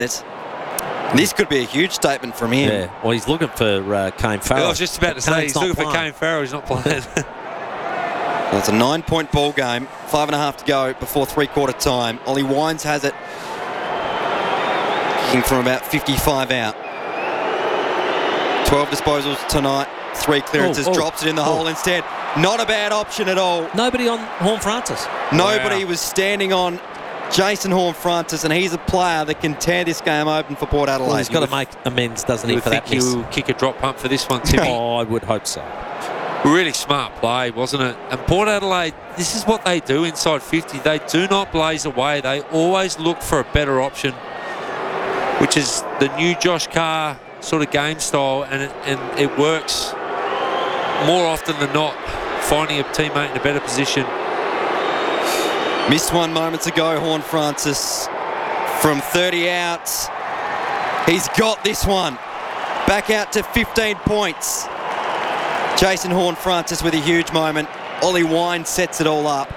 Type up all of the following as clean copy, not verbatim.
This could be a huge statement from him. Yeah. Well, he's looking for Kane Farrell. I was just about to say, he's looking for Kane Farrell. He's not playing. Well, it's a 9-point ball game. 5.5 to go before three-quarter time. Ollie Wines has it. Kicking from about 55 out. 12 disposals tonight. 3 clearances. Drops it in the hole instead. Not a bad option at all. Nobody on Horne-Francis. Nobody was standing on Jason Horne-Francis, and he's a player that can tear this game open for Port Adelaide. Well, he's got to make amends, doesn't he, for that miss? He'll kick a drop punt for this one, Timmy. Oh, I would hope so. Really smart play, wasn't it? And Port Adelaide, this is what they do inside 50. They do not blaze away. They always look for a better option, which is the new Josh Carr sort of game style, and it works more often than not, finding a teammate in a better position. Missed one moments ago, Horne-Francis from 30 out. He's got this one. Back out to 15 points. Jason Horne-Francis with a huge moment. Ollie Wine sets it all up.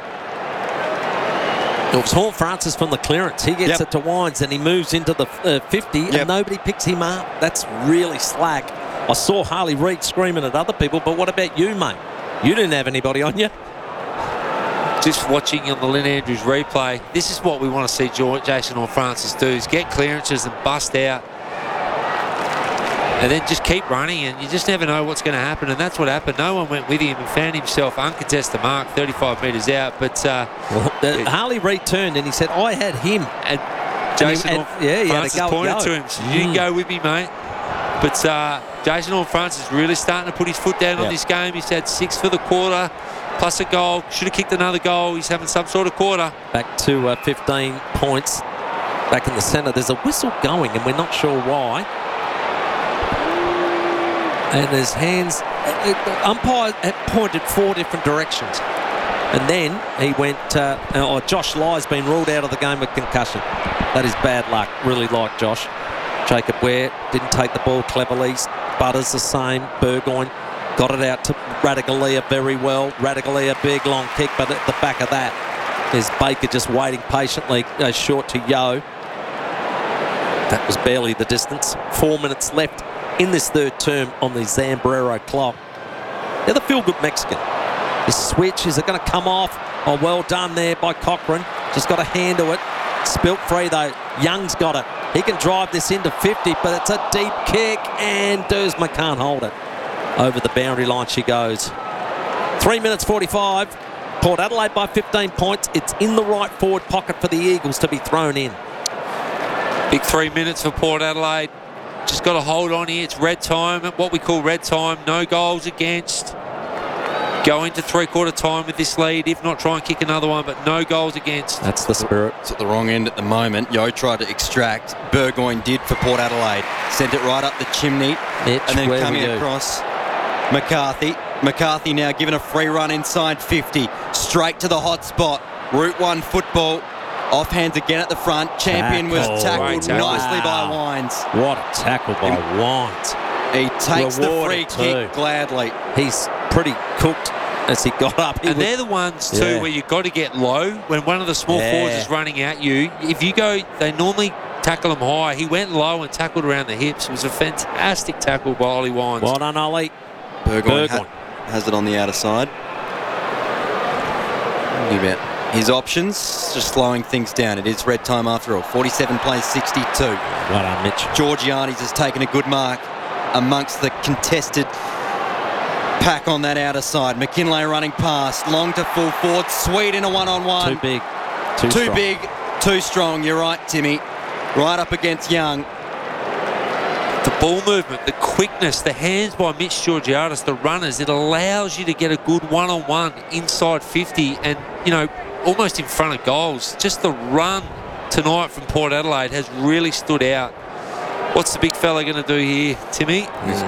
It was Horne-Francis from the clearance. He gets it to Wines and he moves into the 50 and nobody picks him up. That's really slack. I saw Harley Reid screaming at other people, but what about you, mate? You didn't have anybody on you. Just watching on the Lynn Andrews replay, this is what we want to see Jason Horne-Francis do, is get clearances and bust out. And then just keep running, and you just never know what's going to happen. And that's what happened. No one went with him and found himself uncontested mark 35 metres out. But Harley Reid turned and he said, I had him. And Jason Horne-Francis pointed to him. So you didn't go with me, mate. But Jason Horne-Francis really starting to put his foot down on this game. He's had 6 for the quarter, plus a goal. Should have kicked another goal. He's having some sort of quarter. Back to 15 points. Back in the centre. There's a whistle going, and we're not sure why. And his hands, the umpire had pointed 4 different directions. And then he went, Josh Ly's been ruled out of the game with concussion. That is bad luck, really like Josh. Jacob Ware didn't take the ball cleverly. Butters the same. Burgoyne got it out to Ratugolea very well. Ratugolea, big long kick, but at the back of that is Baker just waiting patiently. Goes short to Yeo. That was barely the distance. 4 minutes left in this third term on the Zambrero clock. They're the feel-good Mexican. This switch, is it going to come off? Oh, well done there by Cochrane. Just got a hand to it. Spilt free though. Young's got it. He can drive this into 50, but it's a deep kick, and Dersma can't hold it. Over the boundary line she goes. 3 minutes 45. Port Adelaide by 15 points. It's in the right forward pocket for the Eagles to be thrown in. Big 3 minutes for Port Adelaide. Just got to hold on here. It's red time, what we call red time. No goals against. Go into three-quarter time with this lead. If not, try and kick another one, but no goals against. That's the spirit. It's at the wrong end at the moment. Yeo tried to extract. Burgoyne did for Port Adelaide. Sent it right up the chimney. And then coming across McCarthy. McCarthy now given a free run inside 50. Straight to the hot spot. Route 1 football. Offhands again at the front. Champion was tackled nicely by Wines. What a tackle by Wines. He takes the free kick gladly. He's pretty cooked as he got up. They're the ones too where you've got to get low when one of the small forwards is running at you. If you go, they normally tackle him high. He went low and tackled around the hips. It was a fantastic tackle by Ollie Wines. Well done, Ollie. Burgoyne has it on the outer side. His options, just slowing things down. It is red time after all. 47 plays 62. Well done, Mitch. Georgiades has taken a good mark amongst the contested pack on that outer side. McKinlay running past, long to full forward, sweet in a one-on-one. Too big. Too big, too strong. You're right, Timmy. Right up against Young. The ball movement, the quickness, the hands by Mitch Georgiades, the runners, it allows you to get a good one-on-one inside 50 and, almost in front of goals. Just the run tonight from Port Adelaide has really stood out. What's the big fella going to do here, Timmy?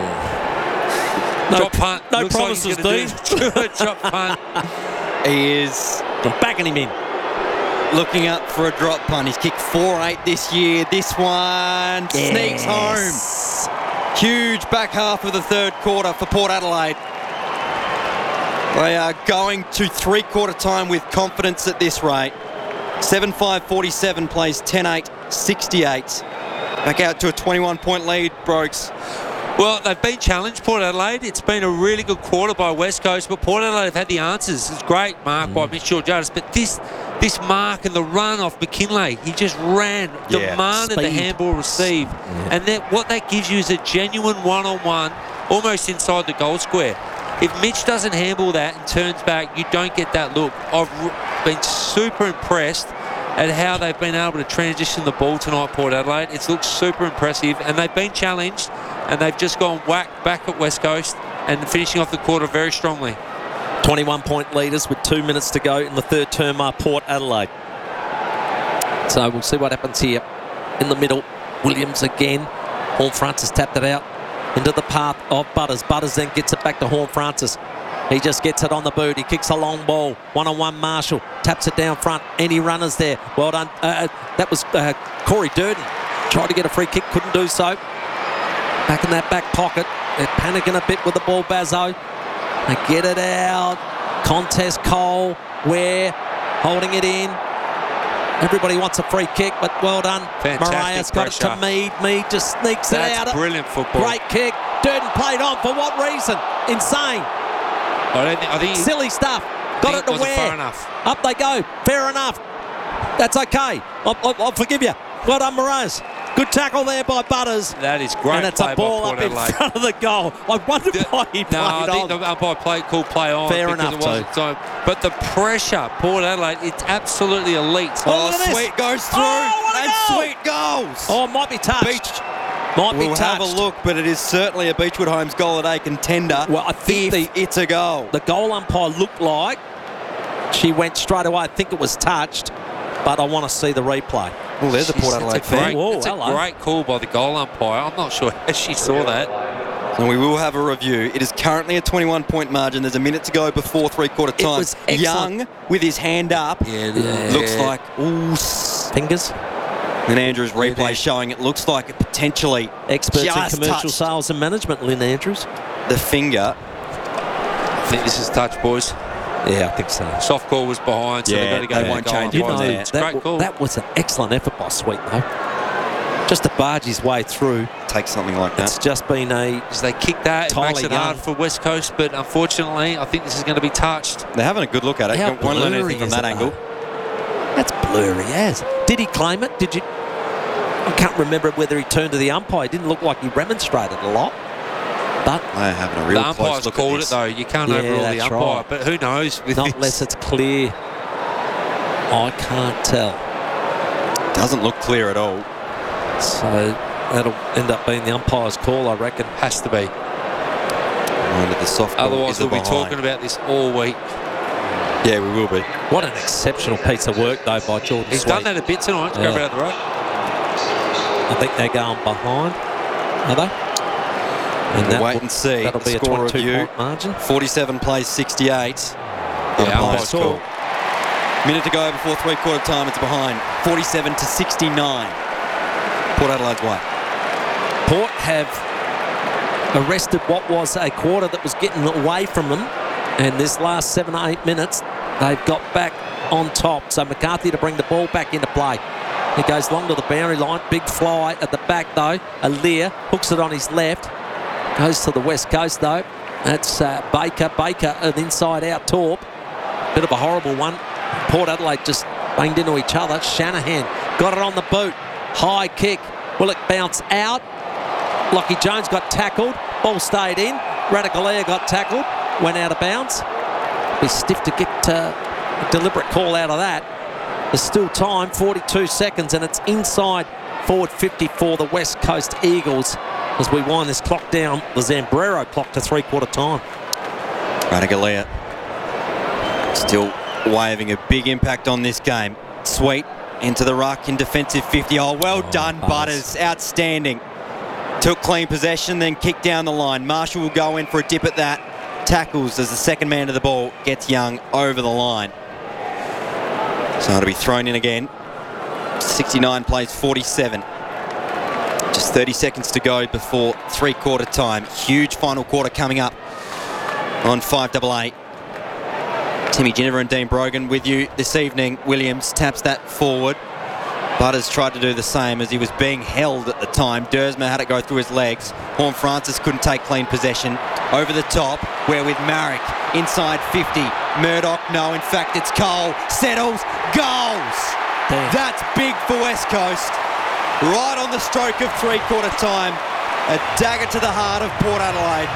Drop punt. No Looks promises, like drop punt. He is. I'm backing him in. Looking up for a drop punt. He's kicked 4-8 this year. This one sneaks home. Huge back half of the third quarter for Port Adelaide. They are going to three-quarter time with confidence at this rate. 7-5-47 plays 10-8-68. Back out to a 21-point lead, Brokes. Well, they've been challenged, Port Adelaide. It's been a really good quarter by West Coast, but Port Adelaide have had the answers. It's great mark by Mitch Georgiadis, but this mark and the run off McKinlay, he just ran, demanded the handball receive. And what that gives you is a genuine one-on-one, almost inside the goal square. If Mitch doesn't handle that and turns back, you don't get that look. I've been super impressed at how they've been able to transition the ball tonight, Port Adelaide. It's looked super impressive, and they've been challenged, and they've just gone whack back at West Coast and finishing off the quarter very strongly. 21-point leaders with 2 minutes to go in the third term are Port Adelaide. So we'll see what happens here. In the middle, Williams again. Horne-Francis tapped it out into the path of Butters. Butters then gets it back to Horne-Francis. He just gets it on the boot. He kicks a long ball. One-on-one Marshall. Taps it down front. Any runners there? Well done. That was Corey Durden. Tried to get a free kick. Couldn't do so. Back in that back pocket. They're panicking a bit with the ball, Bazzo. They get it out. Contest Cole. Ware holding it in. Everybody wants a free kick, but well done. Mariah's got it to Mead. Mead just sneaks it out. That's brilliant football. Great kick. Durden played on. For what reason? Insane. I think silly stuff. Got it to Ware. Fair enough. Up they go. Fair enough. That's okay. I'll forgive you. Well done, Mariah. Good tackle there by Butters. That is great. And it's a ball up in front of the goal. I wonder why he played on. I think the umpire called play on. Fair enough, too. But the pressure, Port Adelaide, it's absolutely elite. Sweet goes through. And Sweet goals. Oh, it might be touched. Beach. We'll have a look, but it is certainly a Beechwood Homes goal a day contender. Well, I think it's a goal. The goal umpire looked like she went straight away. I think it was touched, but I want to see the replay. Well, there's a Port Adelaide fan. It's a great call by the goal umpire. I'm not sure how she saw that. And we will have a review. It is currently a 21-point margin. There's a minute to go before three-quarter time. Young with his hand up. Looks like fingers. And Andrews replay showing it looks like it potentially experts in commercial sales and management, Lynn Andrews. The finger. I think this is touch, boys. Yeah, I think so. Soft call was behind, so they've got to go. They won't change it. Great call. That was an excellent effort by Sweet, though. Just to barge his way through. Take something like that. It's just been as they kick that, it makes it hard for West Coast, but unfortunately, I think this is going to be touched. They're having a good look at it. Won't learn anything from that angle. That's blurry as. Did he claim it? Did you? I can't remember whether he turned to the umpire. It didn't look like he remonstrated a lot. But they're having a real the umpire's close look called at this. it though. You can't overrule the umpire, right. But who knows? Not unless it's clear. I can't tell. Doesn't look clear at all. So that'll end up being the umpire's call, I reckon. Has to be. The soft ball. Otherwise, we'll be talking about this all week. Yeah, we will be. What an exceptional piece of work, though, by Jordan He's Sweet. done that a bit tonight to go around the road. I think they're going behind. Are they? And we'll wait and see. That'll be a 22-point margin. 47 plays 68. Yeah, umpire's call. Minute to go before three-quarter time. It's behind. 47 to 69. Port Adelaide's way. Port have arrested what was a quarter that was getting away from them. And this last 7 or 8 minutes, they've got back on top. So McCarthy to bring the ball back into play. He goes long to the boundary line. Big fly at the back, though. Aaliyah hooks it on his left. Goes to the West Coast, though. That's Baker. Baker, an inside-out torp. Bit of a horrible one. Port Adelaide just banged into each other. Shanahan got it on the boot. High kick. Will it bounce out? Lockie Jones got tackled. Ball stayed in. Radicalea got tackled. Went out of bounds. Be stiff to get a deliberate call out of that. There's still time, 42 seconds, and it's inside forward 50 for the West Coast Eagles. As we wind this clock down, the Zambrero clock to three-quarter time. Radicalea still waving a big impact on this game. Sweet into the ruck in defensive 50. Oh, well done, Butters. Outstanding. Took clean possession, then kicked down the line. Marshall will go in for a dip at that. Tackles as the second man to the ball gets Young over the line. So it'll be thrown in again. 69 plays 47. Just 30 seconds to go before three-quarter time. Huge final quarter coming up on 588. Timmy Ginniver and Dean Brogan with you this evening. Williams taps that forward. Butters tried to do the same as he was being held at the time. Dersma had it go through his legs. Horne-Francis couldn't take clean possession. Over the top, where with Marek inside 50. Murdoch, no, in fact it's Cole. Settles, goals! Damn. That's big for West Coast. Right on the stroke of three-quarter time. A dagger to the heart of Port Adelaide.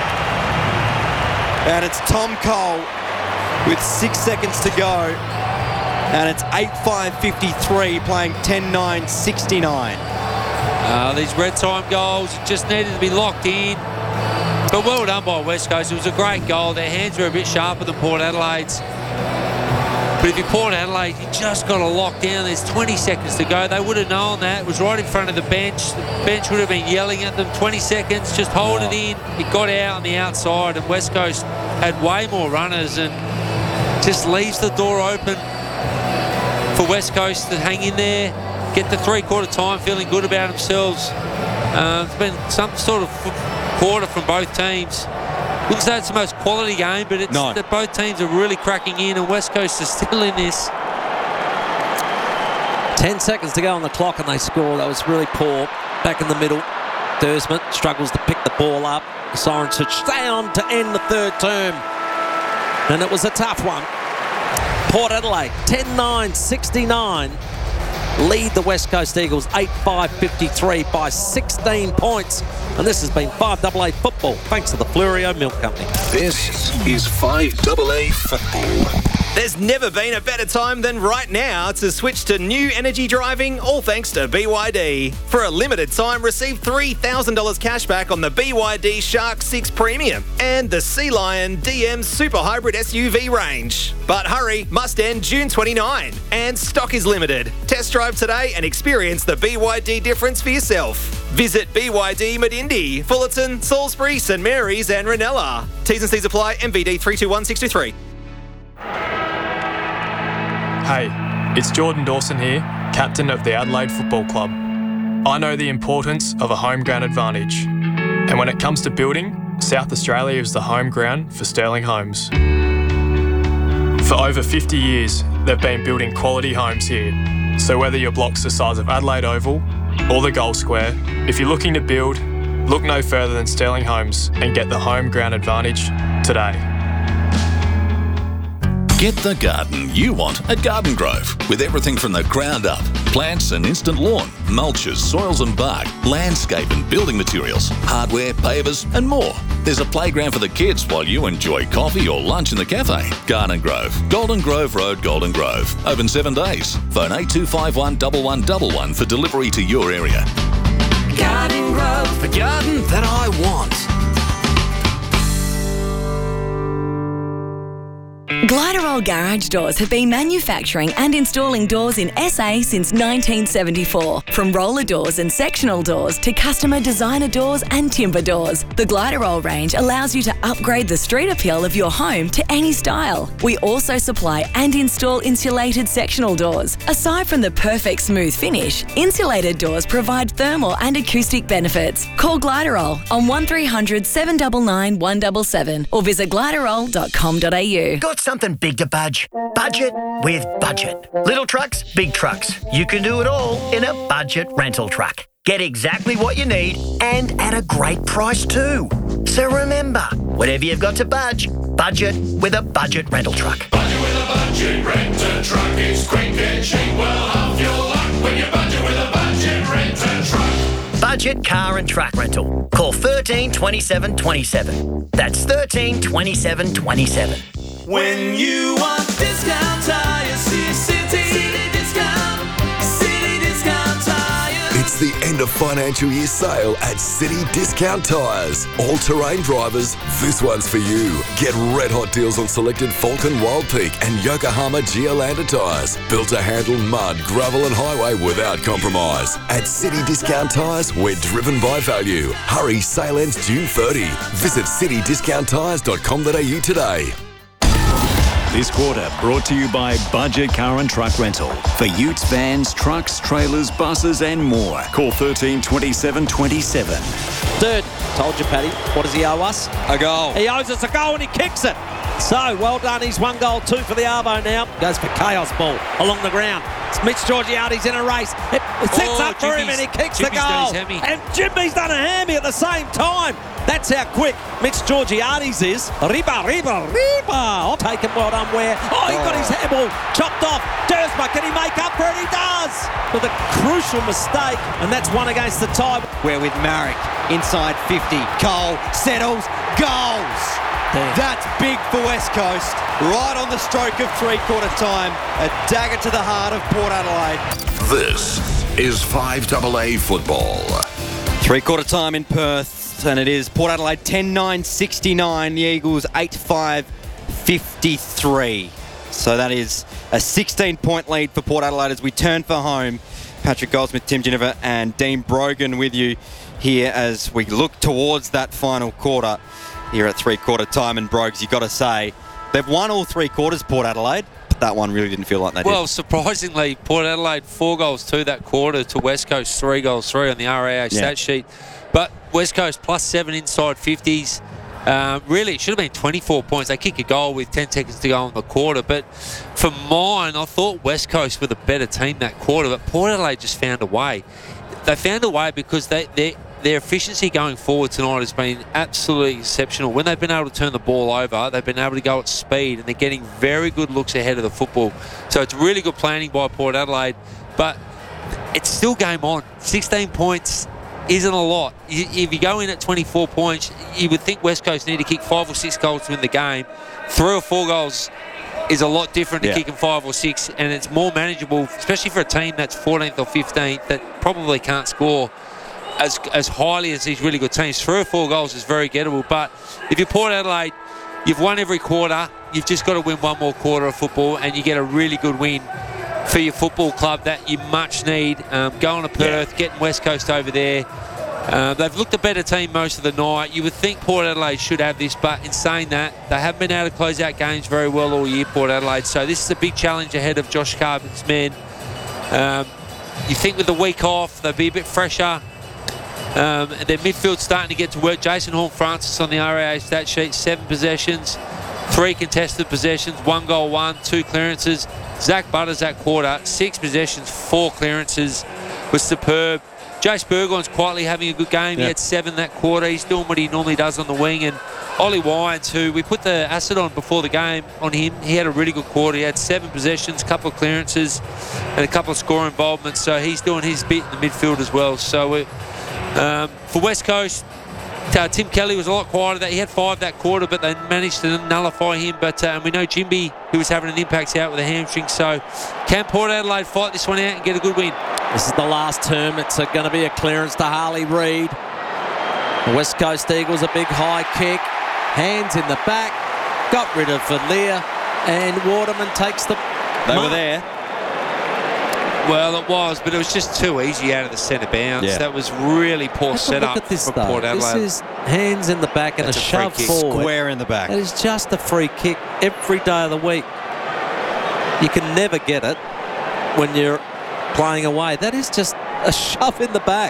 And it's Tom Cole with 6 seconds to go. And it's 8-5-53 playing 10-9-69. These red time goals just needed to be locked in. But well done by West Coast. It was a great goal. Their hands were a bit sharper than Port Adelaide's. But if you're Port Adelaide, you just got to lock down. There's 20 seconds to go. They would have known that. It was right in front of the bench. The bench would have been yelling at them. 20 seconds, just hold it in. It got out on the outside, and West Coast had way more runners and just leaves the door open for West Coast to hang in there, get the three-quarter time feeling good about themselves. It's been some sort of quarter from both teams. Wouldn't say it's the most quality game, but it's that both teams are really cracking in, and West Coast is still in this. 10 seconds to go on the clock and they score. That was really poor. Back in the middle, Dersma struggles to pick the ball up. Sorensen stay on to end the third term. And it was a tough one. Port Adelaide, 10-9-69. Lead the West Coast Eagles 8-5-53 by 16 points. And this has been 5AA Football, thanks to the Flurio Milk Company. This is 5AA Football. There's never been a better time than right now to switch to new energy driving, all thanks to BYD. For a limited time, receive $3,000 cash back on the BYD Shark 6 Premium and the Sea Lion DM Super Hybrid SUV range. But hurry, must end June 29, and stock is limited. Test drive today and experience the BYD difference for yourself. Visit BYD Medindi, Fullerton, Salisbury, St Mary's and Ranella. T's and C's apply. MVD 321623. Hey, it's Jordan Dawson here, captain of the Adelaide Football Club. I know the importance of a home ground advantage. And when it comes to building, South Australia is the home ground for Sterling Homes. For over 50 years, they've been building quality homes here. So whether your block's the size of Adelaide Oval or the Gold Square, if you're looking to build, look no further than Sterling Homes and get the home ground advantage today. Get the garden you want at Garden Grove, with everything from the ground up. Plants and instant lawn, mulches, soils and bark, landscape and building materials, hardware, pavers and more. There's a playground for the kids while you enjoy coffee or lunch in the cafe. Garden Grove, Golden Grove Road, Golden Grove. Open 7 days. Phone 8251 1111 for delivery to your area. Garden Grove, the garden that I want. Gliderol Garage Doors have been manufacturing and installing doors in SA since 1974. From roller doors and sectional doors to customer designer doors and timber doors, the Gliderol range allows you to upgrade the street appeal of your home to any style. We also supply and install insulated sectional doors. Aside from the perfect smooth finish, insulated doors provide thermal and acoustic benefits. Call Gliderol on 1300 799 177 or visit gliderol.com.au. Got something big to budge? Budget with Budget. Little trucks, big trucks. You can do it all in a budget rental truck. Get exactly what you need and at a great price too. So remember, whatever you've got to budget with a budget rental truck. Budget with a budget rental truck is quick and cheap. Well, half your luck when you budget with a budget rental truck. Budget car and truck rental. Call 13 27 27. That's 13 27 27. When you want discount tires, see City Discount. City Discount Tires. It's the end of financial year sale at City Discount Tires. All-terrain drivers, this one's for you. Get red hot deals on selected Falcon Wild Peak and Yokohama Geolander tires. Built to handle mud, gravel and highway without compromise. At City Discount Tires, we're driven by value. Hurry, sale ends June 30. Visit citydiscounttires.com.au today. This quarter brought to you by Budget Car and Truck Rental. For utes, vans, trucks, trailers, buses and more. Call 13 27 27. Third Told you, Paddy. What does he owe us? A goal. He owes us a goal and he kicks it. So, well done. He's 1 goal, 2 for the Arvo now. Goes for chaos ball along the ground. It's Mitch Georgiades in a race. It sets up for him and he kicks the goal. And Jimmy's done a hammy at the same time. That's how quick Mitch Georgiades is. Riba. I'll take him. Well done, Ware. Oh, he got his handball chopped off. Dersma, can he make up for it? He does. With a crucial mistake. And that's one against the tie. We're with Marek inside 50. Cole settles. Goals. Damn. That's big for West Coast. Right on the stroke of three-quarter time. A dagger to the heart of Port Adelaide. This is 5AA football. Three-quarter time in Perth, and it is Port Adelaide 10-9-69. The Eagles 8-5-53. So that is a 16-point lead for Port Adelaide as we turn for home. Patrick Goldsmith, Tim Ginniver and Dean Brogan with you here as we look towards that final quarter here at three-quarter time. And Brogues, you've got to say, they've won all three quarters, Port Adelaide, but that one really didn't feel like they did. Well, surprisingly, Port Adelaide 4 goals 2 that quarter to West Coast 3 goals 3 on the RAA stat sheet. But West Coast +7 inside 50s. Really, it should have been 24 points. They kick a goal with 10 seconds to go in the quarter. But for mine, I thought West Coast were the better team that quarter, but Port Adelaide just found a way. They found a way because their efficiency going forward tonight has been absolutely exceptional. When they've been able to turn the ball over, they've been able to go at speed, and they're getting very good looks ahead of the football. So it's really good planning by Port Adelaide, but it's still game on. 16 points isn't a lot. If you go in at 24 points, you would think West Coast need to kick 5 or 6 goals to win the game. 3 or 4 goals is a lot different to kicking 5 or 6, and it's more manageable, especially for a team that's 14th or 15th that probably can't score as highly as these really good teams. 3 or 4 goals is very gettable, but if you're Port Adelaide, you've won every quarter. You've just got to win one more quarter of football, and you get a really good win for your football club that you much need. Going to Perth, getting West Coast over there. They've looked a better team most of the night. You would think Port Adelaide should have this, but in saying that, they haven't been able to close out games very well all year, Port Adelaide. So this is a big challenge ahead of Josh Carpenter's men. You think with the week off, they'll be a bit fresher. Their midfield's starting to get to work. Jason Horne-Francis on the RAA stat sheet, 7 possessions, 3 contested possessions, 1 goal, 1, 2 clearances. Zach Butters that quarter, 6 possessions, 4 clearances, was superb. Jace Burgoyne's quietly having a good game. He had 7 that quarter. He's doing what he normally does on the wing. And Ollie Wines, who we put the acid on before the game on him, he had a really good quarter. He had 7 possessions, a couple of clearances, and a couple of score involvements. So he's doing his bit in the midfield as well. So for West Coast, Tim Kelly was a lot quieter. He had 5 that quarter, but they managed to nullify him. But we know Jimby, who was having an impact, out with a hamstring. So can Port Adelaide fight this one out and get a good win? This is the last term. It's going to be a clearance to Harley Reid. The West Coast Eagles, a big high kick. Hands in the back. Got rid of Valir. And Waterman takes the... They were there. Well, it was, but it was just too easy out of the centre bounce. That was really poor setup from Port Adelaide. This is hands in the back and a shove forward. Square in the back. That is just a free kick every day of the week. You can never get it when you're playing away. That is just a shove in the back.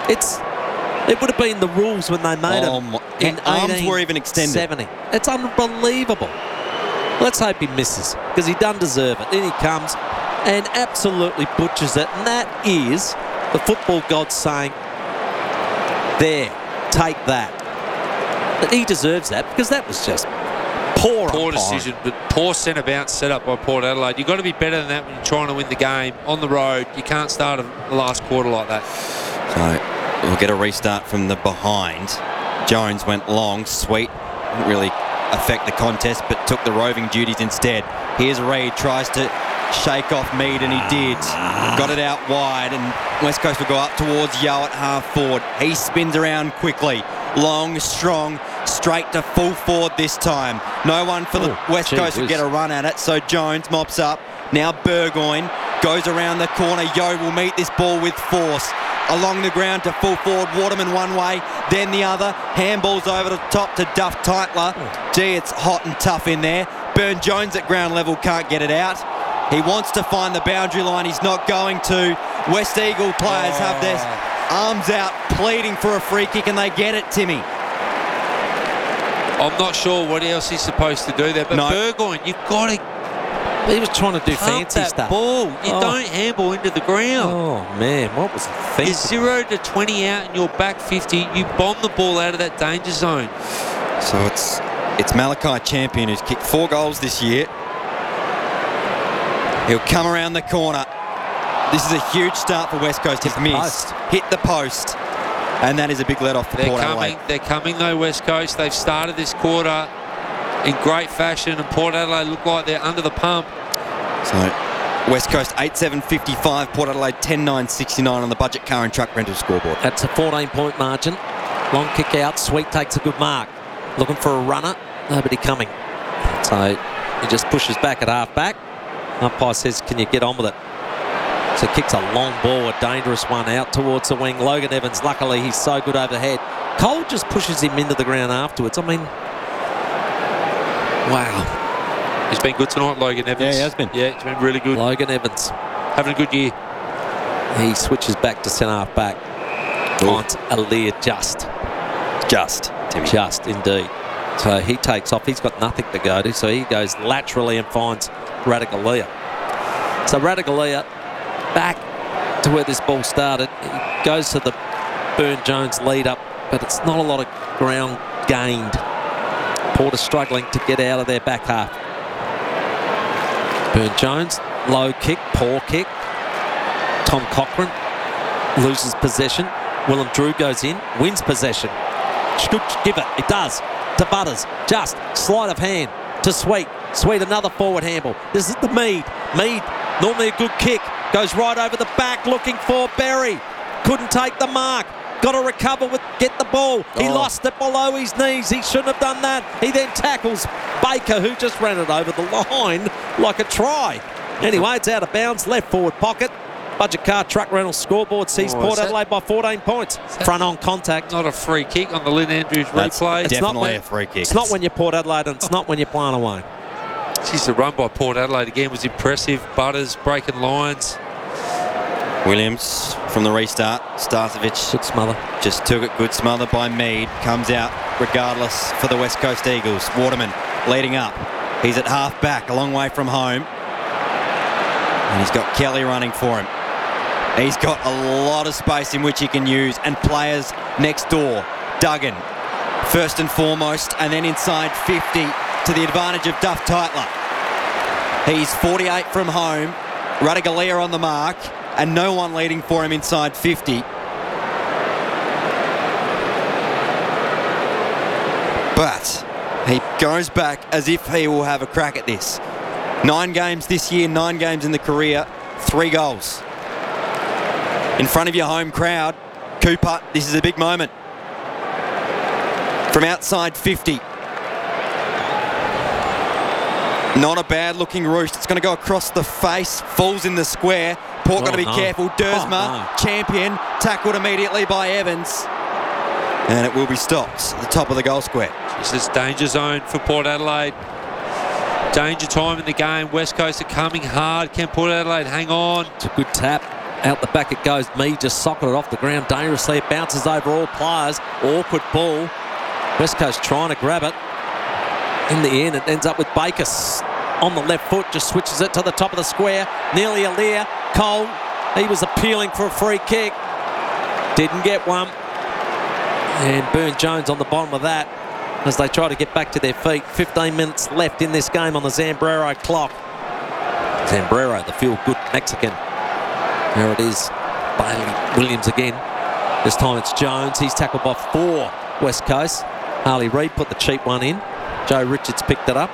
It would have been the rules when they made it. In arms were even extended. 70. It's unbelievable. Let's hope he misses, because he doesn't deserve it. Then he comes and absolutely butchers it. And that is the football gods saying, there, take that. But he deserves that, because that was just poor decision, but poor centre bounce set up by Port Adelaide. You've got to be better than that when you're trying to win the game on the road. You can't start the last quarter like that. So we'll get a restart from the behind. Jones went long, sweet. Didn't really affect the contest, but took the roving duties instead. Here's Reid, tries to shake off Mead, and he did. Got it out wide, and West Coast will go up towards Yeo at half forward. He spins around quickly. Long, strong, straight to full forward this time. No one for the West Coast will get a run at it, so Jones mops up. Now Burgoyne goes around the corner. Yeo will meet this ball with force. Along the ground to full forward. Waterman one way, then the other. Handballs over the top to Duff Tytler. Gee, it's hot and tough in there. Burne-Jones at ground level can't get it out. He wants to find the boundary line. He's not going to. West Eagle players have their arms out pleading for a free kick, and they get it, Timmy. I'm not sure what else he's supposed to do there, but Burgoyne, you've got to He was trying to do pump fancy that stuff. ball. You don't handball into the ground. Oh, man, what was he thinking? You're 0 to 20 out in your back 50. You bomb the ball out of that danger zone. So it's Malachi Champion who's kicked 4 goals this year. He'll come around the corner. This is a huge start for West Coast. He's missed. Hit the post. And that is a big let-off for Port Adelaide. They're coming though, West Coast. They've started this quarter in great fashion, and Port Adelaide look like they're under the pump. So West Coast 8-7-55, Port Adelaide 10-9-69 on the Budget Car and Truck Rental scoreboard. That's a 14-point margin. Long kick out. Sweet takes a good mark. Looking for a runner. Nobody coming. So he just pushes back at half-back. Umpire says, can you get on with it? So kicks a long ball, a dangerous one out towards the wing. Logan Evans, luckily, he's so good overhead. Cole just pushes him into the ground afterwards. I mean, wow. He's been good tonight, Logan Evans. Yeah, he has been. Yeah, he's been really good. Logan Evans. Having a good year. He switches back to centre half back. Finds Aaliyah just, Timmy. Just, indeed. So he takes off. He's got nothing to go to. So he goes laterally and finds Ratugolea. So Ratugolea back to where this ball started. He goes to the Burn-Jones lead up, but it's not a lot of ground gained. Porter struggling to get out of their back half. Burn-Jones, low kick, poor kick. Tom Cochrane loses possession. Willem Drew goes in, wins possession. Should give it. It does. To Butters. Just sleight of hand to Sweet. Sweet, another forward handball. This is the Mead. Mead, normally a good kick. Goes right over the back looking for Berry. Couldn't take the mark. Got to recover get the ball. He lost it below his knees. He shouldn't have done that. He then tackles Baker, who just ran it over the line like a try. Anyway, it's out of bounds. Left forward pocket. Budget Car Truck Rental scoreboard sees Port Adelaide by 14 points. Front on contact. Not a free kick on the Lynn Andrews replay. It's definitely a free kick. It's not when you're Port Adelaide, and it's not when you're playing away. Geez, the run by Port Adelaide again was impressive. Butters breaking lines. Williams from the restart. Starcevic. Good smother. Just took it. Good smother by Mead. Comes out regardless for the West Coast Eagles. Waterman leading up. He's at half back, a long way from home. And he's got Kelly running for him. He's got a lot of space in which he can use, and players next door. Duggan, first and foremost, and then inside 50 to the advantage of Duff Tytler. He's 48 from home. Ratugolea on the mark, and no one leading for him inside 50. But he goes back as if he will have a crack at this. 9 games this year, 9 games in the career, 3 goals. In front of your home crowd, Cooper, this is a big moment. From outside 50. Not a bad looking roost. It's going to go across the face, falls in the square. Port got to be careful. Dersma, Champion, tackled immediately by Evans. And it will be stopped at the top of the goal square. This is danger zone for Port Adelaide. Danger time in the game. West Coast are coming hard. Can Port Adelaide hang on? It's a good tap. Out the back it goes. Mead just socketed it off the ground dangerously. It bounces over all players. Awkward ball. West Coast trying to grab it. In the end, it ends up with Baker on the left foot. Just switches it to the top of the square. Nearly Aaliyah. Cole, he was appealing for a free kick. Didn't get one. And Burn-Jones on the bottom of that as they try to get back to their feet. 15 minutes left in this game on the Zambrero clock. Zambrero, the feel-good Mexican. There it is. Bailey Williams again. This time it's Jones. He's tackled by 4 West Coast. Harley Reid put the cheap one in. Joe Richards picked it up.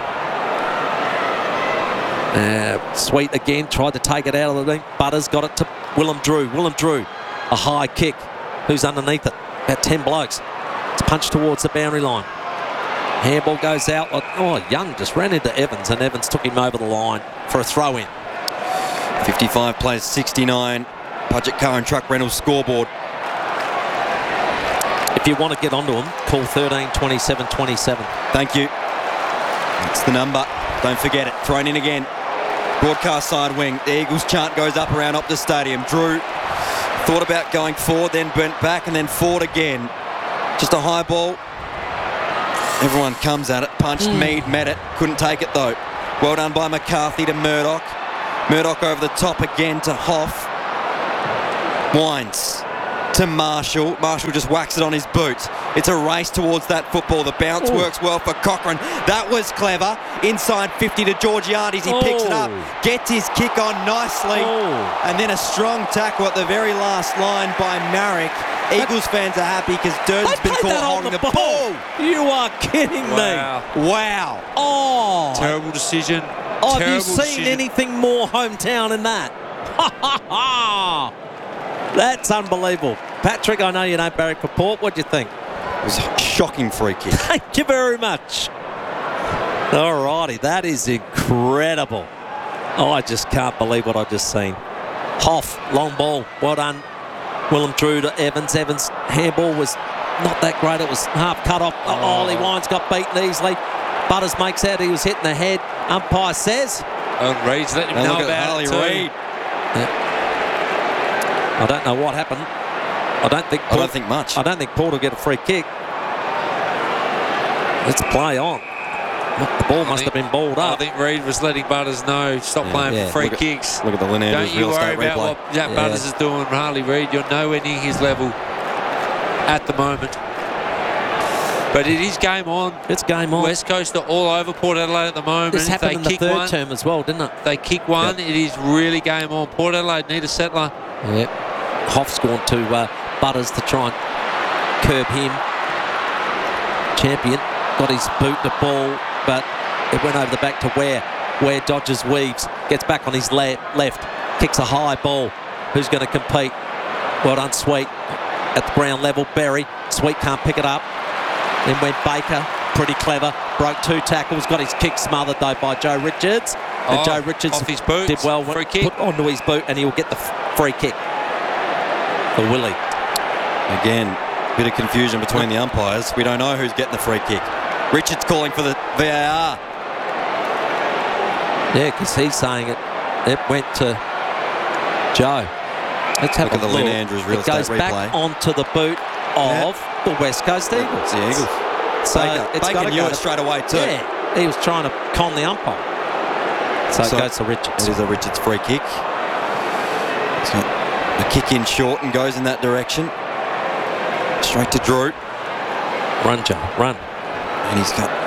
Sweet again. Tried to take it out of the ring. Butters got it to Willem Drew. Willem Drew. A high kick. Who's underneath it? About 10 blokes. It's punched towards the boundary line. Handball goes out. Oh, Young just ran into Evans, and Evans took him over the line for a throw-in. 55 plays 69. Budget Car and Truck Rental scoreboard. If you want to get onto them, call 13 27 27. Thank you. That's the number. Don't forget it. Thrown in again. Broadcast side wing. The Eagles chant goes up around Optus Stadium. Drew thought about going forward, then burnt back, and then forward again. Just a high ball. Everyone comes at it. Punched. Mead met it. Couldn't take it though. Well done by McCarthy to Murdoch. Murdoch over the top again to Hoff. Winds to Marshall. Marshall just whacks it on his boot. It's a race towards that football. The bounce works well for Cochrane. That was clever. Inside 50 to Georgiades. He picks it up. Gets his kick on nicely. And then a strong tackle at the very last line by Marek. Eagles fans are happy because Durden's been caught holding the ball. You are kidding me. Wow. Oh. Terrible decision. Have you seen anything more hometown than that? That's unbelievable. Patrick, I know you know Barrack Port. What do you think? It was a shocking free kick. Thank you very much. All righty, that is incredible. Oh, I just can't believe what I've just seen. Hoff, long ball, well done. Willem Drew to Evans. Evans' handball was not that great. It was half cut off. Ollie Wines got beaten easily. Butters makes out he was hitting the head. Umpire says. Reid's letting him know about it too. Reid. I don't know what happened. I don't think much. I don't think Port will get a free kick. Let's play on. The ball must have been balled up. I think Reid was letting Butters know, stop playing for free kicks. Look at the Lynn Andrews Don't you real worry estate about replay. what Jack Butters is doing, Harley Reid. You're nowhere near his level at the moment. But it is game on. It's game on. West Coast are all over Port Adelaide at the moment. This happened in the kick third term as well, didn't it? They kick one. It is really game on. Port Adelaide need a settler. Yep. Hoff's gone to Butters to try and curb him. Champion got his boot the ball, but it went over the back to Ware dodges, weaves, gets back on his left, kicks a high ball. Who's going to compete? Well done, Sweet. At the ground level, Berry. Sweet can't pick it up. Then went Baker, pretty clever. Broke 2 tackles, got his kick smothered though by Joe Richards. And Joe Richards off his boots, did well, free kick. Put onto his boot, and he'll get the free kick for Willie. Again, bit of confusion between the umpires. We don't know who's getting the free kick. Richards calling for the VAR. Yeah, because he's saying it went to Joe. Let's have Look a at the look. Lynn Andrews real It goes estate replay. back onto the boot of the West Coast Eagles. It's the Eagles. So Baker knew it straight away too. Yeah, he was trying to con the umpire. So it goes to Richards. It is a Richards free kick. So a kick in short and goes in that direction. Straight to Drew. Run, Joe, run. And he's got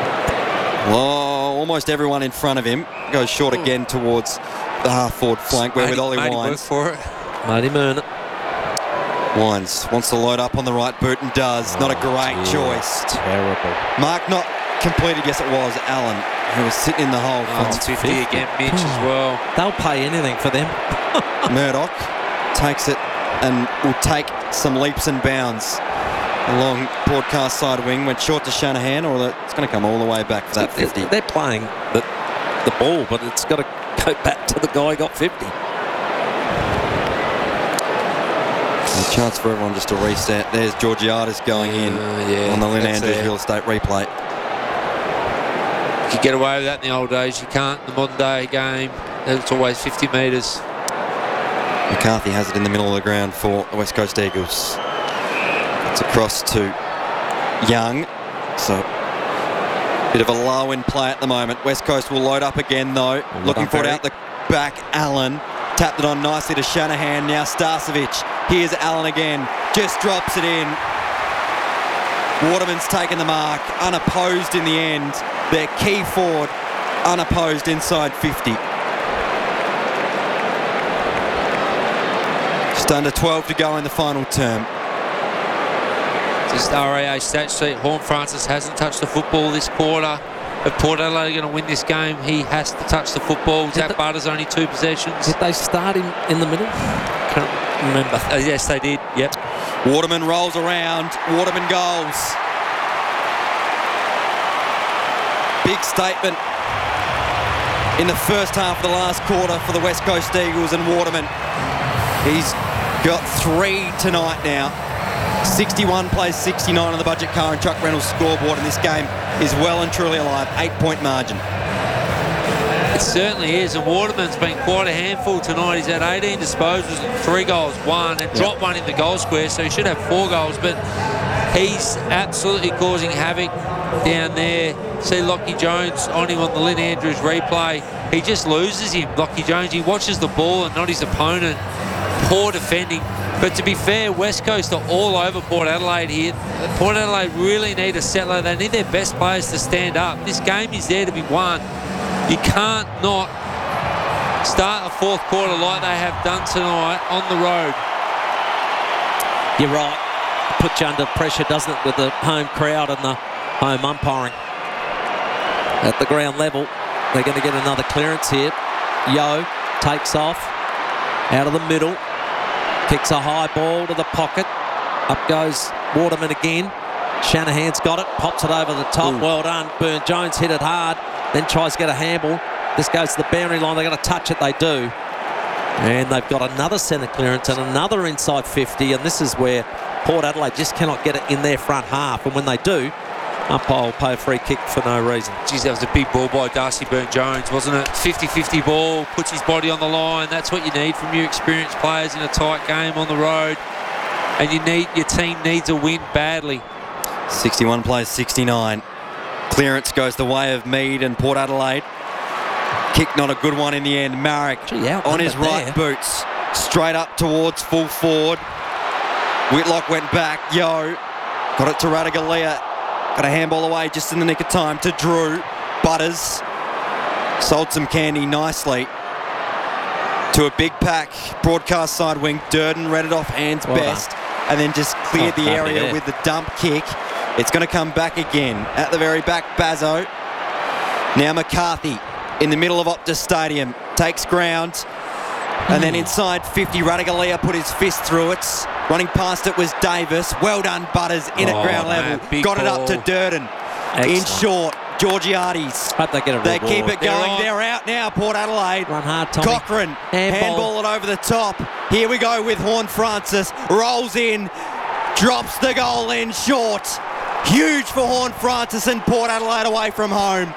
almost everyone in front of him. Goes short again towards the half-forward flank where with Ollie Wines. For it. Made him earn it. Wines wants to load up on the right boot and does. Not a great choice. Terrible. Mark not completed. Yes, it was Allen who was sitting in the hole. It's 50 again, Mitch as well. They'll pay anything for them. Murdoch takes it and will take some leaps and bounds along broadcast side wing. Went short to Shanahan, or it's going to come all the way back for that 50. They're playing the ball, but it's got to go back to the guy who got 50. A chance for everyone just to reset. There's Georgiades going in on the Lynn Andrews real estate replay. You could get away with that in the old days. You can't in the modern day game. It's always 50 metres. McCarthy has it in the middle of the ground for the West Coast Eagles. It's across to Young. So bit of a low in play at the moment. West Coast will load up again though. Looking for it out the back. Allen tapped it on nicely to Shanahan. Now Starcevic. Here's Allen again. Just drops it in. Waterman's taken the mark. Unopposed in the end. Their key forward unopposed inside 50. Just under 12 to go in the final term. Just RAA stat sheet. Horn Francis hasn't touched the football this quarter. If Port Adelaide are going to win this game, he has to touch the football. Zach Butters only 2 possessions. Did they start him in the middle? Can't remember. Yes, they did. Yep. Waterman rolls around. Waterman goals. Big statement in the first half of the last quarter for the West Coast Eagles and Waterman. He's got 3 tonight now. 61 plays 69 on the Budget Car and Truck Rentals scoreboard, and this game is well and truly alive. 8-point margin. It certainly is, and Waterman's been quite a handful tonight. He's had 18 disposals and 3 goals, 1, and dropped 1 in the goal square, so he should have 4 goals, but he's absolutely causing havoc down there. See Lockie Jones on him on the Lynn Andrews replay. He just loses him, Lockie Jones. He watches the ball and not his opponent. Poor defending. But to be fair, West Coast are all over Port Adelaide here. Port Adelaide really need a settler. They need their best players to stand up. This game is there to be won. You can't not start a fourth quarter like they have done tonight on the road. You're right. Puts you under pressure, doesn't it, with the home crowd and the home umpiring. At the ground level, they're going to get another clearance here. Yo takes off out of the middle, kicks a high ball to the pocket. Up goes Waterman again. Shanahan's got it, pops it over the top. Ooh. Well done. Burne-Jones hit it hard, then tries to get a handball. This goes to the boundary line. They've got to touch it. They do. And they've got another centre clearance and another inside 50. And this is where Port Adelaide just cannot get it in their front half. And when they do, umpire will pay a free kick for no reason. Geez, that was a big ball by Darcy Burne-Jones, wasn't it? 50-50 ball, puts his body on the line. That's what you need from your experienced players in a tight game on the road. And your team needs a win badly. 61 plays 69. Clearance goes the way of Mead and Port Adelaide. Kick not a good one in the end. Marek on his right boots, straight up towards full forward. Whitlock went back. Yo got it to Ratugolea. Got a handball away just in the nick of time to Drew. Butters sold some candy nicely to a big pack. Broadcast side wing. Durden read it off hands best and then just cleared the area with the dump kick. It's going to come back again. At the very back, Bazzo. Now McCarthy in the middle of Optus Stadium. Takes ground. And then inside 50, Ratugolea put his fist through it. Running past it was Davis. Well done, Butters, in at ground level. Got it up to Durden. Excellent. In short, Georgiades. Hope they get a reward. They keep it going. They're out now, Port Adelaide. Run hard, Tommy. Cochrane, handball it over the top. Here we go with Horne-Francis. Rolls in, drops the goal in short. Huge for Horne-Francis and Port Adelaide away from home.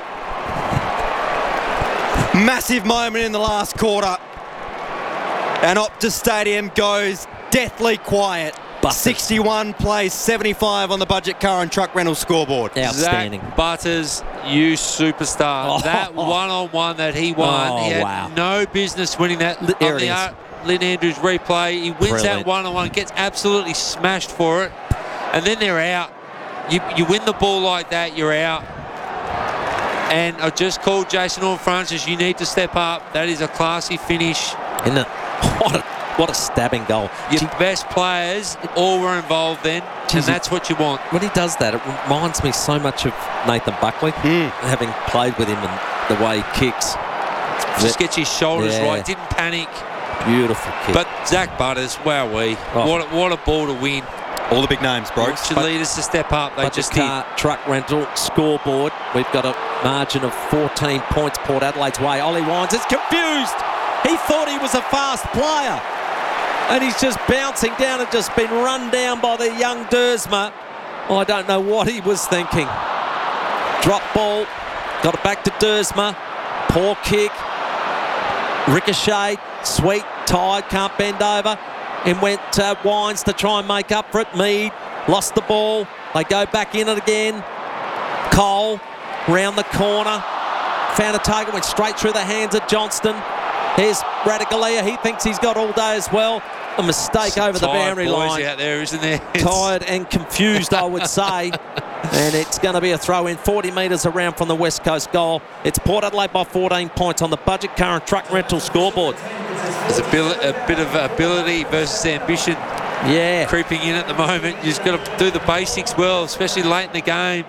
Massive moment in the last quarter. And Optus Stadium goes deathly quiet. 61 plays 75 on the Budget Car and Truck Rental scoreboard. Outstanding. Zach Butters, you superstar. That one-on-one that he won, he had no business winning that on the Lynn Andrews replay. He wins that one-on-one, gets absolutely smashed for it, and then they're out. You win the ball like that, you're out. And I just called Jason Horne-Francis, you need to step up. That is a classy finish. Isn't it? What a stabbing goal. Your best players all were involved then, and that's what you want. When he does that, it reminds me so much of Nathan Buckley, having played with him and the way he kicks. Just gets his shoulders right, didn't panic. Beautiful kick. But Zach Butters, wowee. What a ball to win. All the big names, bro. Want your leaders to step up. They just did. Truck Rental scoreboard. We've got a margin of 14 points Port Adelaide's way. Ollie Wines is confused. He thought he was a fast player. And he's just bouncing down and just been run down by the young Dersma. I don't know what he was thinking. Drop ball. Got it back to Dersma. Poor kick. Ricochet. Sweet. Tired. Can't bend over. And went Wines to try and make up for it. Mead lost the ball. They go back in it again. Cole round the corner. Found a target. Went straight through the hands of Johnston. Here's Ratugolea. He thinks he's got all day as well. A mistake over the boundary line. Out there, isn't there? Tired and confused, I would say. And it's going to be a throw in 40 metres around from the West Coast goal. It's Port Adelaide by 14 points on the Budget Car and Truck Rental scoreboard. There's a bit of ability versus ambition creeping in at the moment. You just got to do the basics well, especially late in the game.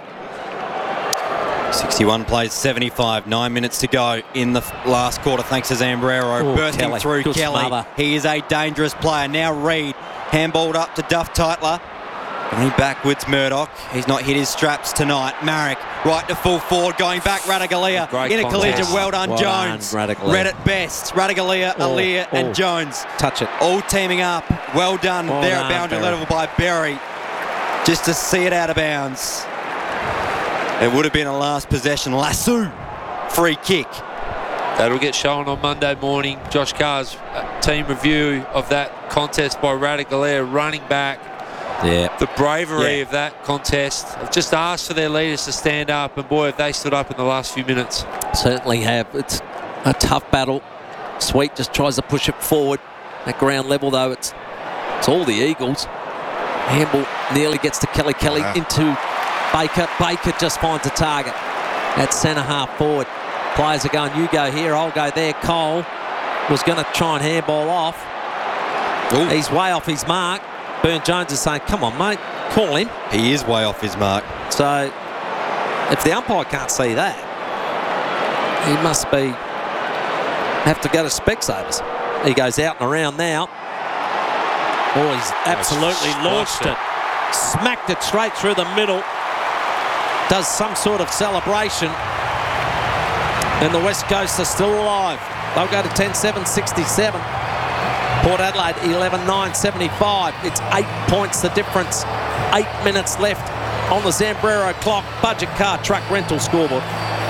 61 plays 75, 9 minutes to go in the last quarter thanks to Zambrero. Bursting Kelly. through Good Kelly. smother. He is a dangerous player. Now Reid, handballed up to Duff Tytler. Going backwards, Murdoch. He's not hit his straps tonight. Marek, right to full forward, going back, Ratugolea. In a collision, well done, Jones. Read it best. Ratugolea, Aliir and Jones. Touch it. All teaming up. Well done there at boundary level by Berry. Just to see it out of bounds. It would have been a last possession. Lasso, free kick. That'll get shown on Monday morning. Josh Carr's team review of that contest by Radagalair running back. Yeah. The bravery of that contest. I've just asked for their leaders to stand up, and boy, have they stood up in the last few minutes. Certainly have. It's a tough battle. Sweet just tries to push it forward. At ground level, though, it's all the Eagles. Handball nearly gets to Kelly. Kelly into Baker. Baker just finds a target at centre half forward. Players are going, you go here, I'll go there. Cole was going to try and handball off. Ooh. He's way off his mark. Byrne-Jones is saying, come on, mate, call him. He is way off his mark. So if the umpire can't see that, he must have to go to Specsavers. He goes out and around now. Oh, he's absolutely launched it. Smacked it straight through the middle. Does some sort of celebration. And the West Coast are still alive. They'll go to 10-7-67. Port Adelaide 11-9-75. It's 8 points the difference. 8 minutes left on the Zambrero clock. Budget Car Truck Rental scoreboard.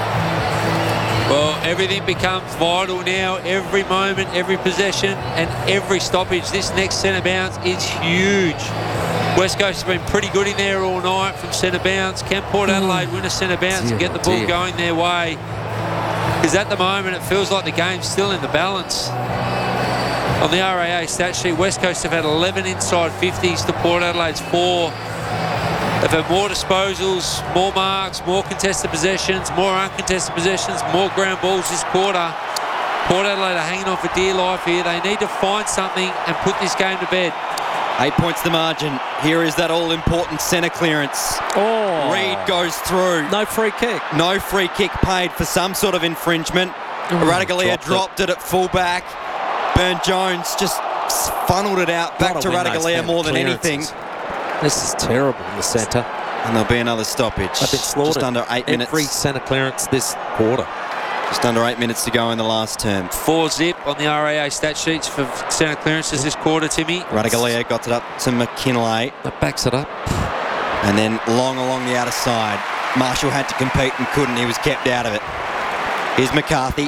Well, everything becomes vital now. Every moment, every possession, and every stoppage. This next centre bounce is huge. West Coast has been pretty good in there all night from centre bounce. Can Port Adelaide win a centre bounce and get the ball going their way? Because at the moment, it feels like the game's still in the balance. On the RAA stat sheet, West Coast have had 11 inside 50s to Port Adelaide's 4. They've had more disposals, more marks, more contested possessions, more uncontested possessions, more ground balls this quarter. Port Adelaide are hanging on for dear life here. They need to find something and put this game to bed. 8 points the margin. Here is that all-important centre clearance. Oh. Reed goes through. No free kick. No free kick paid for some sort of infringement. Radagalair dropped it at fullback. Byrne-Jones just funneled it out back to Radagalair more than anything. This is terrible in the centre. And there'll be another stoppage. They've been slaughtered. Just under 8 minutes. Every centre clearance this quarter. Just under 8 minutes to go in the last term. 4-zip on the RAA stat sheets for centre clearances this quarter, Timmy. Radagalair got it up to McKinlay. That backs it up. And then long along the outer side. Marshall had to compete and couldn't. He was kept out of it. Here's McCarthy.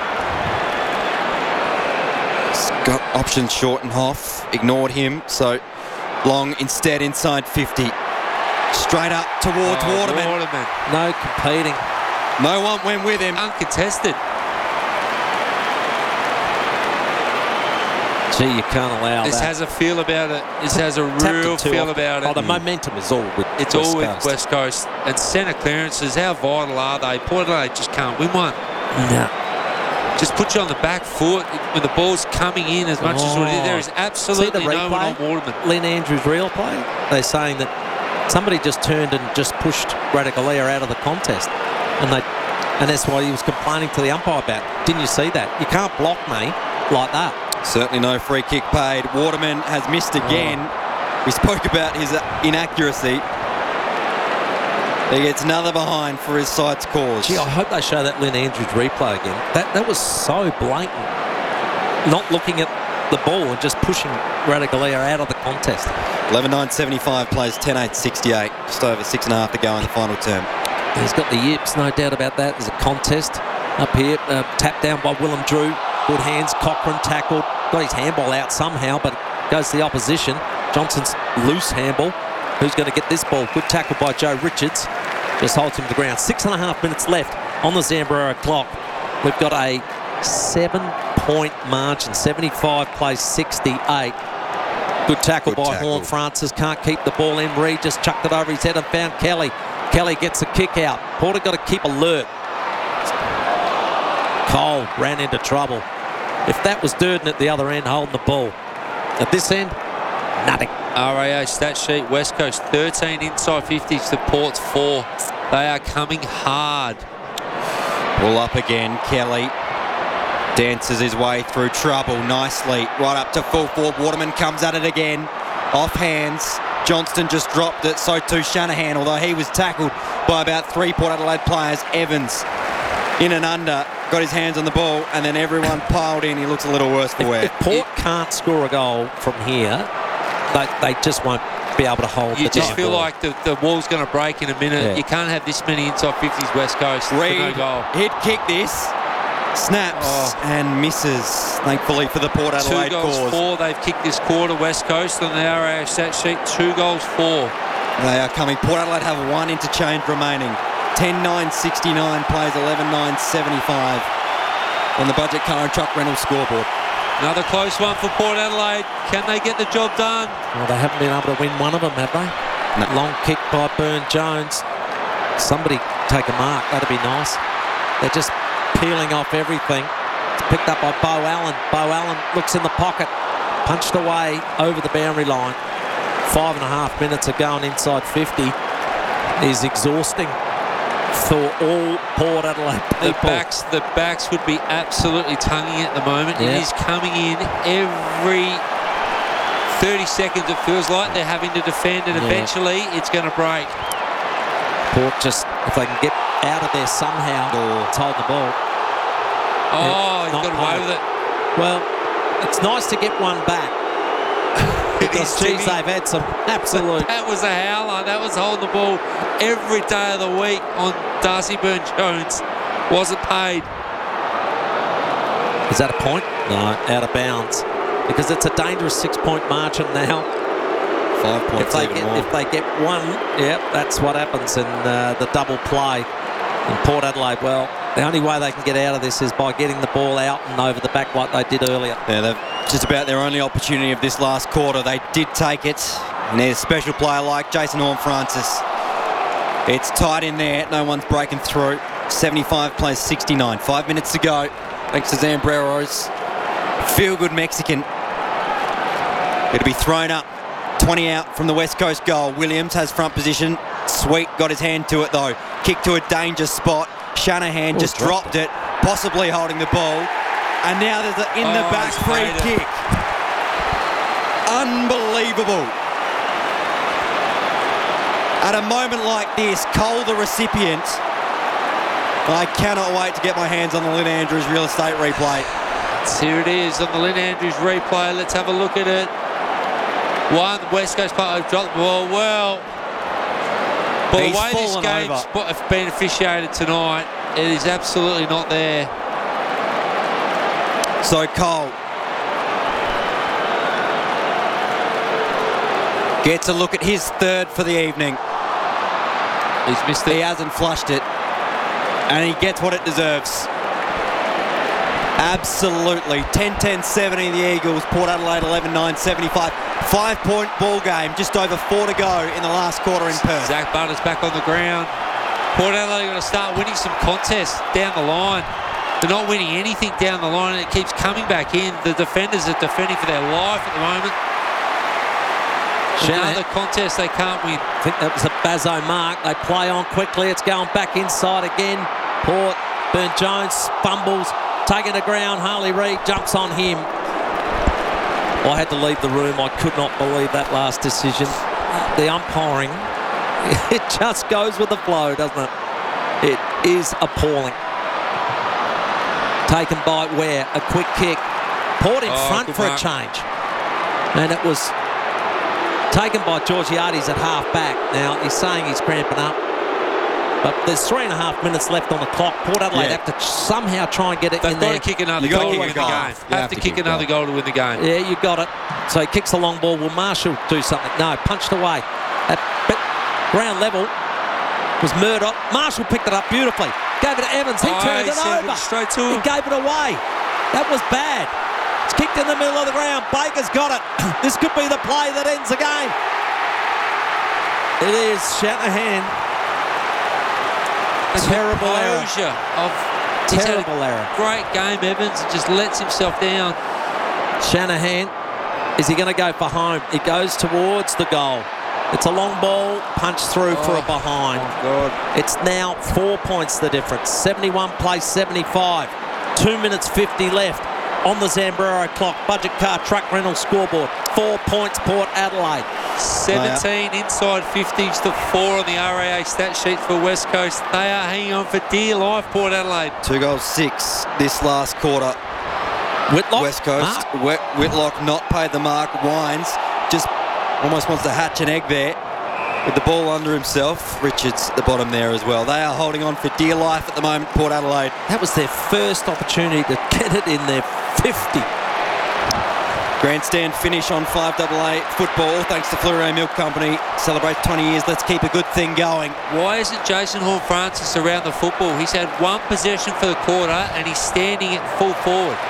He's got options Shortenhoff. Ignored him. So Long instead inside 50. Straight up towards Waterman. No competing. No one went with him. Uncontested. Gee, you can't allow this that. This has a feel about it. This has a real feel about it. Oh, the momentum is all with It's West all with Coast. West Coast. And centre clearances, how vital are they? Port Adelaide just can't win one. No. Just put you on the back foot when the ball's coming in as much as what it is. There is absolutely no one on Waterman. Lynn Andrews' real play. They're saying that somebody just turned and just pushed Radagalair out of the contest. And that's why he was complaining to the umpire about. Didn't you see that? You can't block me like that. Certainly no free kick paid. Waterman has missed again. We spoke about his inaccuracy. He gets another behind for his side's cause. Gee, I hope they show that Lynn Andrews replay again. That was so blatant. Not looking at the ball and just pushing Radagalair out of the contest. 11-9-75 plays 10-8-68. Just over 6.5 to go in the final term. He's got the yips, no doubt about that. There's a contest up here. Tapped down by Willem Drew. Good hands. Cochran tackled. Got his handball out somehow, but goes to the opposition. Johnson's loose handball. Who's going to get this ball? Good tackle by Joe Richards. Just holds him to the ground. 6.5 minutes left on the Zambrero clock. We've got a 7-point margin. 75 plays 68. Good tackle by Horn Francis. Can't keep the ball in. Reed just chucked it over his head and found Kelly. Kelly gets a kick out. Porter got to keep alert. Cole ran into trouble. If that was Durden at the other end holding the ball. At this end, nothing. RAA stat sheet, West Coast 13 inside 50s to Port's 4. They are coming hard. Pull up again, Kelly. Dances his way through trouble nicely. Right up to full forward. Waterman comes at it again. Off hands. Johnston just dropped it. So too Shanahan, although he was tackled by about 3 Port Adelaide players. Evans in and under. Got his hands on the ball, and then everyone piled in. He looks a little worse for wear. If Port can't score a goal from here, they just won't be able to hold you the just feel ball. like the wall's going to break in a minute. Yeah. You can't have this many inside 50s West Coast. Reed, no goal. he'd kick this. Snaps and misses, thankfully, for the Port Adelaide 2 goals, cause. 4 they've kicked this quarter, West Coast, on the RAA stat sheet. 2 goals, 4. They are coming. Port Adelaide have one interchange remaining. 10-9-69 plays 11-9-75 on the Budget Car and Truck Rental scoreboard. Another close one for Port Adelaide. Can they get the job done? Well, they haven't been able to win one of them, have they? No. Long kick by Burn-Jones. Somebody take a mark. That'd be nice. They're just peeling off everything. It's picked up by Beau Allen. Beau Allen looks in the pocket. Punched away over the boundary line. 5.5 minutes of going inside 50 is exhausting for all Port Adelaide people. The backs would be absolutely tonguing at the moment. Yeah. It is coming in every 30 seconds, it feels like. They're having to defend, and eventually it's going to break. Port just, if they can get out of there somehow, it's holding the ball. He's got away with it. Well, it's nice to get one back. Because, geez, they've had some absolute... That was a howler. That was holding the ball every day of the week on Darcy Burn-Jones. Wasn't paid. Is that a point? No, out of bounds. Because it's a dangerous 6-point margin now. 5 points If they get one, that's what happens in the double play. And Port Adelaide, well, the only way they can get out of this is by getting the ball out and over the back like they did earlier. Yeah, they've just about their only opportunity of this last quarter. They did take it. And there's a special player like Jason Horne-Francis. It's tight in there. No one's breaking through. 75 plays 69. 5 minutes to go. Thanks to Zambreros. Feel-good Mexican. It'll be thrown up. 20 out from the West Coast goal. Williams has front position. Sweet got his hand to it though. Kick to a danger spot. Shanahan just dropped it, possibly holding the ball. And now there's an in-the-back free kick. Unbelievable. At a moment like this, Cole the recipient. I cannot wait to get my hands on the Lynn Andrews real estate replay. Here it is on the Lynn Andrews replay. Let's have a look at it. One, West Coast Park have dropped the ball. Well, by the way this game's been officiated tonight, it is absolutely not there. So Cole gets a look at his third for the evening. He's missed it. He hasn't flushed it. And he gets what it deserves. Absolutely. 10-10-70 the Eagles. Port Adelaide 11-9-75. 5-point ball game. Just over 4 to go in the last quarter in Perth. Zach Butters back on the ground. Port Adelaide got to start winning some contests down the line. They're not winning anything down the line, and it keeps coming back in. The defenders are defending for their life at the moment. Another contest they can't win. I think that was a Bazzo mark. They play on quickly. It's going back inside again. Port, Burn-Jones fumbles, taking the ground. Harley Reid jumps on him. I had to leave the room. I could not believe that last decision. The umpiring, it just goes with the flow, doesn't it? It is appalling. Taken by Ware, a quick kick. Port in front for a change. And it was taken by Georgiades at half back. Now, he's saying he's cramping up. But there's 3.5 minutes left on the clock. Port Adelaide have to somehow try and get it in there. They've got to kick another goal to win the game. Have to kick another goal to win the game. Yeah, you got it. So he kicks the long ball. Will Marshall do something? No, punched away. At ground level was Murdoch. Marshall picked it up beautifully. Gave it to Evans. He turned it over. Straight to him. He gave it away. That was bad. It's kicked in the middle of the ground. Baker's got it. This could be the play that ends the game. It is Shanahan. Terrible error. Terrible error. Great game, Evans. Just lets himself down. Shanahan, is he going to go for home? He goes towards the goal. It's a long ball, punch through for a behind. God. It's now 4 points the difference. 71 plays 75. 2 minutes 50 left on the Zambrero clock. Budget Car Truck Rental scoreboard. 4 points Port Adelaide. 17 inside 50s to 4 on the RAA stat sheet for West Coast. They are hanging on for dear life, Port Adelaide. 2 goals, 6 this last quarter. Whitlock? West Coast. Whitlock not paid the mark. Wines just almost wants to hatch an egg there. With the ball under himself, Richards at the bottom there as well. They are holding on for dear life at the moment, Port Adelaide. That was their first opportunity to get it in their 50. Grandstand finish on 5AA football, thanks to Fleurieu Milk Company. Celebrate 20 years, let's keep a good thing going. Why isn't Jason Horne-Francis around the football? He's had one possession for the quarter and he's standing at full forward.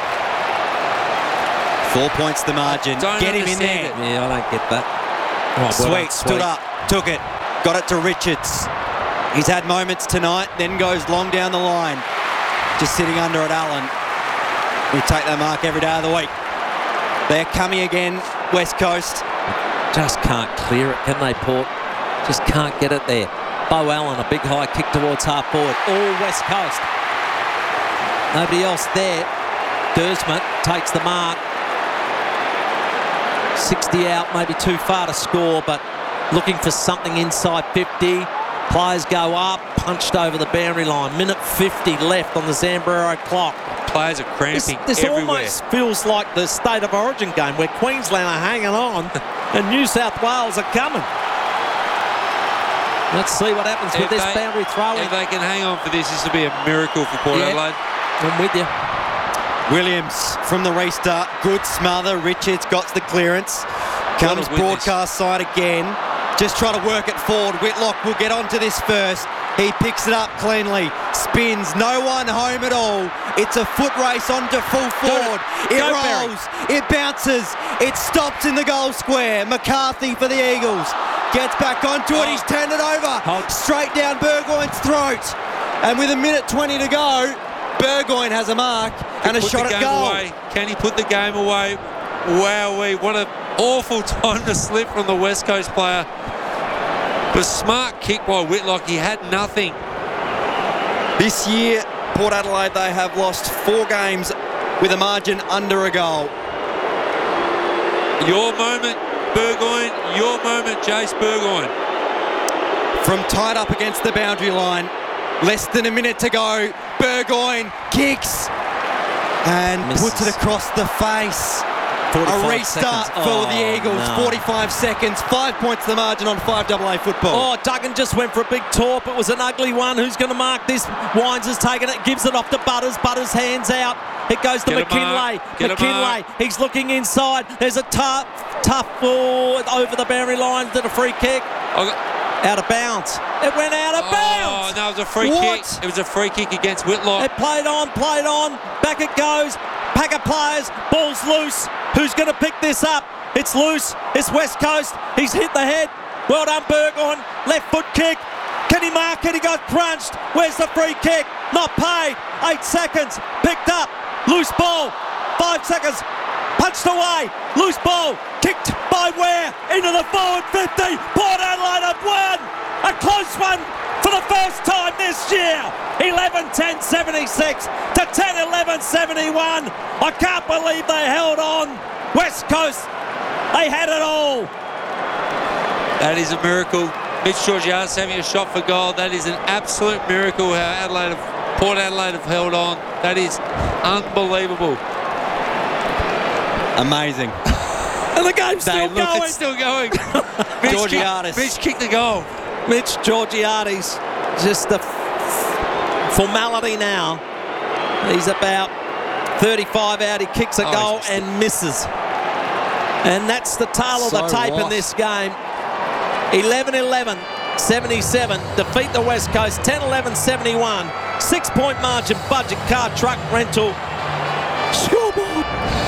4 points the margin. Get him in there. Yeah, I don't get that. Sweet, stood up, took it, got it to Richards. He's had moments tonight, then goes long down the line. Just sitting under at Allen. We take that mark every day of the week. They're coming again, West Coast. Just can't clear it, can they, Port? Just can't get it there. Bo Allen, a big high kick towards half forward. All West Coast. Nobody else there. Dersmont takes the mark. 60 out, maybe too far to score, but looking for something inside 50. Players go up, punched over the boundary line. Minute 50 left on the Zambrero clock. Players are cramping This everywhere. almost feels like the State of Origin game where Queensland are hanging on and New South Wales are coming. Let's see what happens with this boundary throw-in. If they can hang on for this will be a miracle for Port Adelaide. I'm with you. Williams from the restart, good smother. Richards got the clearance. Comes broadcast side again. Just try to work it forward. Whitlock will get onto this first. He picks it up cleanly. Spins. No one home at all. It's a foot race onto full forward. It rolls. It bounces. It stops in the goal square. McCarthy for the Eagles. Gets back onto it. He's turned it over. Straight down Burgoyne's throat. And with a minute 20 to go, Burgoyne has a mark and a shot at goal. Away. Can he put the game away? Wowee, what an awful time to slip from the West Coast player. But smart kick by Whitlock. He had nothing. This year, Port Adelaide, they have lost 4 games with a margin under a goal. Your moment, Burgoyne. Your moment, Jace Burgoyne. From tied up against the boundary line, less than a minute to go. Burgoyne kicks and puts it across the face. A restart for the Eagles. 45 seconds, 5 points the margin on 5AA football. Oh, Duggan just went for a big torp. It was an ugly one. Who's going to mark this? Wines has taken it, gives it off to Butters. Butters hands out. It goes to McKinlay. McKinlay, he's looking inside. There's a tough ball over the boundary line. Did a free kick. Out of bounds. It went out of bounds. Oh, no, it was a free kick. It was a free kick against Whitlock. It played on. Back it goes. Pack of players. Ball's loose. Who's going to pick this up? It's loose. It's West Coast. He's hit the head. Well done, Burgoyne. Left foot kick. Can he mark it? He got crunched. Where's the free kick? Not paid. 8 seconds. Picked up. Loose ball. 5 seconds. Punched away. Loose ball. Kicked by Ware into the forward 50. Port Adelaide have won. A close one for the first time this year. 11-10-76 to 10-11-71. I can't believe they held on. West Coast, they had it all. That is a miracle. Mitch Georgiades having a shot for goal. That is an absolute miracle how Port Adelaide have held on. That is unbelievable. Amazing. And the game's still going. It's still going. Georgiades. Mitch kicked the goal. Mitch Georgiades, just the formality now. He's about 35 out. He kicks a goal and misses. And that's the tale of the tape in this game. 11-11-77. Defeat the West Coast. 10-11-71. 6-point margin. Budget car truck rental. Scoreboard.